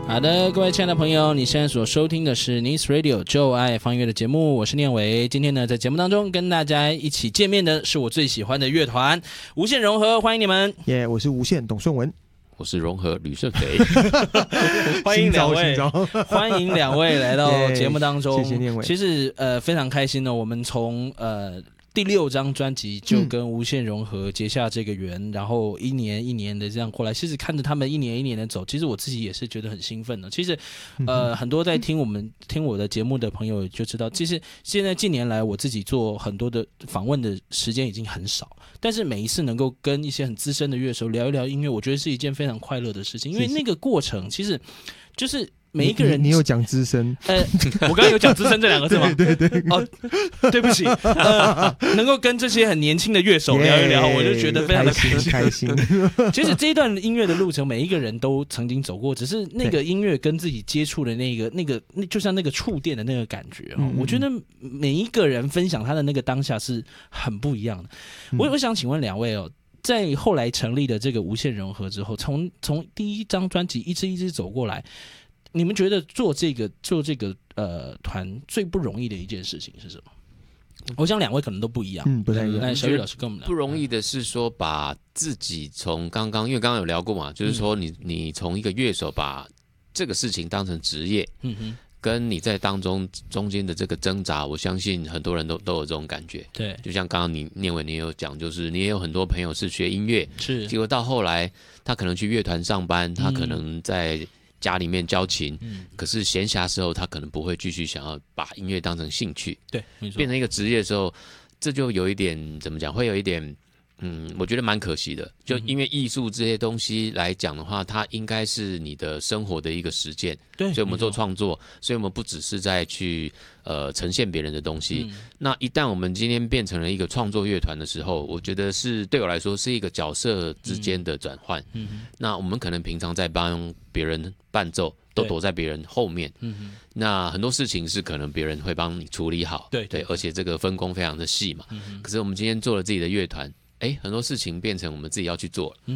好的，各位亲爱的朋友，你现在所收听的是 Nice Radio 就爱放音乐的节目，我是念伟。今天呢，在节目当中跟大家一起见面的是我最喜欢的乐团无限融合，欢迎你们。 我是无限董顺文， 我是融合吕胜肥， 欢迎两位，欢迎两位来到节目当中。 谢谢念伟。 其实非常开心呢，我们从第6张专辑就跟无限融合结下这个缘，然后一年一年的这样过来，其实看着他们一年一年的走，其实我自己也是觉得很兴奋的。其实很多在听我的节目的朋友就知道，其实现在近年来我自己做很多的访问的时间已经很少，但是每一次能够跟一些很资深的乐手聊一聊音乐，我觉得是一件非常快乐的事情，因为那个过程其实就是每一个人， 你有讲资深？ 我刚刚有讲资深这2个字吗？ 对， 哦，对不起，能够跟这些很年轻的乐手聊一聊，我就觉得非常的开心。 其实这一段音乐的路程，每一个人都曾经走过，只是那个音乐跟自己接触的那个，就像那个触电的那个感觉，我觉得每一个人分享他的那个当下是很不一样的。我想请问两位哦。在后来成立的这个无限融合之后，从第1张专辑一支走过来，你们觉得做这个团最不容易的一件事情是什么？我想两位可能都不一样， 不太一样。 那小雨老师跟我们聊。 不容易的是说，把自己从因为刚刚有聊过嘛，就是说你从一个乐手把这个事情当成职业，跟你在中间的这个挣扎，我相信很多人都有这种感觉。 对， 就像刚刚你念伟你也有讲，就是你也有很多朋友是学音乐， 是， 结果到后来他可能去乐团上班，他可能在家里面教琴，可是闲暇时候他可能不会继续想要把音乐当成兴趣， 对，没错， 变成一个职业的时候，这就有一点怎么讲，会有一点。我觉得蛮可惜的，就因为艺术这些东西来讲的话，它应该是你的生活的一个实践， 对， 所以我们做创作，所以我们不只是在去呈现别人的东西。那一旦我们今天变成了一个创作乐团的时候，我觉得是对我来说是一个角色之间的转换。那我们可能平常在帮别人伴奏，都躲在别人后面。那很多事情是可能别人会帮你处理好，对，而且这个分工非常的细嘛。可是我们今天做了自己的乐团。很多事情变成我们自己要去做了，